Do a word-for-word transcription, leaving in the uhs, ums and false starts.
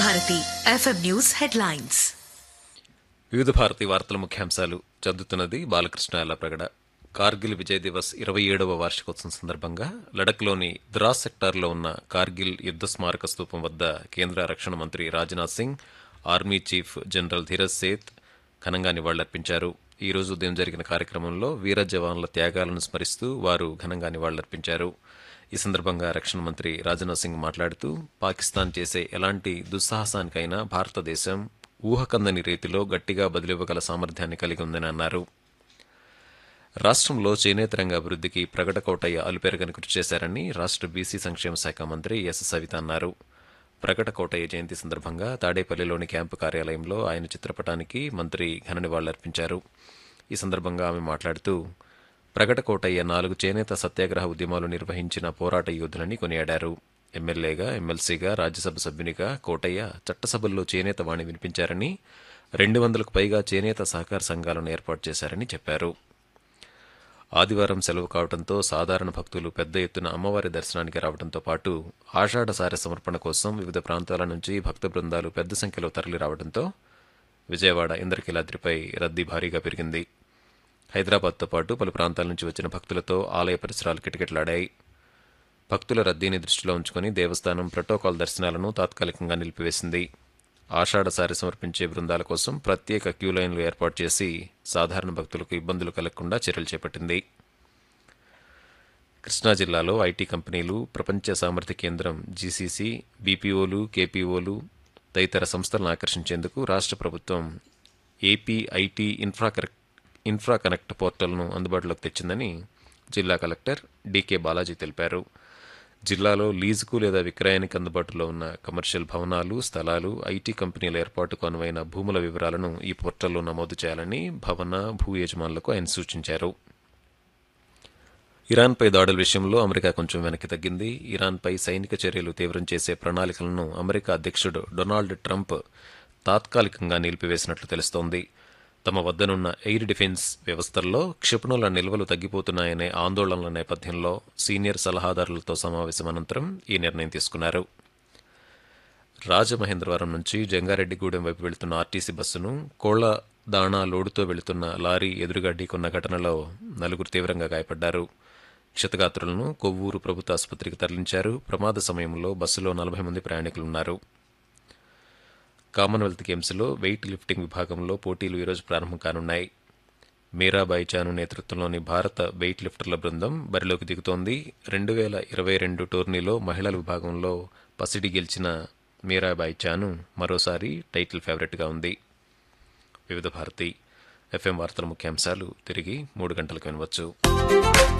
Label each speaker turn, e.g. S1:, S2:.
S1: Bharati FM news headlines.
S2: వివిధ భారతి వార్తల ముఖ్యాంశాలు చదువుతున్నది బాలకృష్ణ ఎల్లప్రగడ. కార్గిల్ విజయ్ దివస్ ఇరవై ఏడవ వార్షికోత్సవం సందర్భంగా లడఖ్లోని ద్రాస్ సెక్టార్లో ఉన్న కార్గిల్ యుద్ధ స్మారక స్తూపం వద్ద కేంద్ర రక్షణ మంత్రి Rajnath Singh, army chief general Dheeraj Seth ఘనంగా నివాళులర్పించారు. ఈ రోజు ఉదయం జరిగిన కార్యక్రమంలో వీర జవాన్ల త్యాగాలను స్మరిస్తూ వారు ఘనంగా నివాళులర్పించారు. ఈ సందర్భంగా రక్షణ మంత్రి రాజ్నాథ్ సింగ్ మాట్లాడుతూ, పాకిస్తాన్ చేసే ఎలాంటి దుస్సాహసానికైనా భారతదేశం ఊహకందని రీతిలో గట్టిగా బదిలివ్వగల సామర్థ్యాన్ని కలిగి ఉందని అన్నారు. రాష్ట్రంలో చేనేత రంగ అభివృద్ధికి ప్రగడ కోటయ్య అలుపెరగని కృషి చేశారని రాష్ట్ర బీసీ సంక్షేమ శాఖ మంత్రి ఎస్ సవిత అన్నారు. ప్రగడ కోటయ్య జయంతి సందర్భంగా తాడేపల్లిలోని క్యాంపు కార్యాలయంలో ఆయన చిత్రపటానికి మంత్రి ఘన నివాళులర్పించారు. ఈ సందర్భంగా ఆమె మాట్లాడుతూ, ప్రగడ కోటయ్య నాలుగు చేనేత సత్యాగ్రహ ఉద్యమాలు నిర్వహించిన పోరాట యోధులని కొనియాడారు. ఎమ్మెల్యేగా, ఎమ్మెల్సీగా, రాజ్యసభ సభ్యునిగా కోటయ్య చట్టసభల్లో చేనేత వాణి వినిపించారని, రెండు వందలకు పైగా చేనేత సహకార సంఘాలను ఏర్పాటు చేశారని చెప్పారు. ఆదివారం సెలవు కావడంతో సాధారణ భక్తులు పెద్ద ఎత్తున అమ్మవారి దర్శనానికి రావడంతో పాటు ఆషాఢ సారె సమర్పణ కోసం వివిధ ప్రాంతాల నుంచి భక్త బృందాలు పెద్ద సంఖ్యలో తరలి రావడంతో విజయవాడ ఇంద్రకీలాద్రిపై రద్దీ భారీగా పెరిగింది. హైదరాబాద్తో పాటు పలు ప్రాంతాల నుంచి వచ్చిన భక్తులతో ఆలయ పరిసరాలు కిటకిటలాడాయి. భక్తుల రద్దీని దృష్టిలో ఉంచుకుని దేవస్థానం ప్రోటోకాల్ దర్శనాలను తాత్కాలికంగా నిలిపివేసింది. ఆషాఢ సారి సమర్పించే బృందాల కోసం ప్రత్యేక క్యూ లైన్లు ఏర్పాటు చేసి సాధారణ భక్తులకు ఇబ్బందులు కలగకుండా చర్యలు చేపట్టింది. కృష్ణా జిల్లాలో ఐటీ కంపెనీలు, ప్రపంచ సామర్థ్య కేంద్రం జీసీసీ, బీపీఓలు, కేపీఓలు తదితర సంస్థలను ఆకర్షించేందుకు రాష్ట్ర ప్రభుత్వం AP IT infra infra connect పోర్టల్ను అందుబాటులోకి తెచ్చిందని జిల్లా కలెక్టర్ డీకే బాలాజీ తెలిపారు. జిల్లాలో లీజుకు లేదా విక్రయానికి అందుబాటులో ఉన్న కమర్షియల్ భవనాలు, స్థలాలు, ఐటీ కంపెనీల ఏర్పాటుకు అనువైన భూముల వివరాలను ఈ పోర్టల్లో నమోదు చేయాలని భవన, భూ యజమానులకు ఆయన సూచించారు. ఇరాన్పై దాడుల విషయంలో అమెరికా కొంచెం వెనక్కి తగ్గింది. ఇరాన్పై సైనిక చర్యలు తీవ్రం చేసే ప్రణాళికలను అమెరికా అధ్యక్షుడు డొనాల్డ్ ట్రంప్ తాత్కాలికంగా నిలిపివేసినట్లు తెలుస్తోంది. తమ వద్దనున్న ఎయిర్ డిఫెన్స్ వ్యవస్థల్లో క్షిపణుల నిల్వలు తగ్గిపోతున్నాయనే ఆందోళనల నేపథ్యంలో సీనియర్ సలహాదారులతో సమావేశం అనంతరం ఈ నిర్ణయం తీసుకున్నారు. రాజమహేంద్రవరం నుంచి జంగారెడ్డిగూడెం వైపు వెళుతున్న ఆర్టీసీ బస్సును కోళ్ల దాణా లోడుతో వెళుతున్న లారీ ఎదురుగా ఢీకొన్న ఘటనలో నలుగురు తీవ్రంగా గాయపడ్డారు. క్షతగాత్రులను కొవ్వూరు ప్రభుత్వ ఆసుపత్రికి తరలించారు. ప్రమాద సమయంలో బస్సులో నలభై మంది ప్రయాణికులున్నారు. కామన్వెల్త్ గేమ్స్లో వెయిట్ లిఫ్టింగ్ విభాగంలో పోటీలు ఈరోజు ప్రారంభం కానున్నాయి. మీరాబాయి చాను నేతృత్వంలోని భారత వెయిట్ లిఫ్టర్ల బృందం బరిలోకి దిగుతోంది. రెండు వేల ఇరవై రెండు టోర్నీలో మహిళల విభాగంలో పసిడి గెలిచిన మీరాబాయి చాను మరోసారి టైటిల్ ఫేవరెట్గా ఉంది. వివిధ భారతి ఎఫ్ఎం వార్తల ముఖ్యాంశాలు తిరిగి మూడు గంటలకు వినవచ్చు.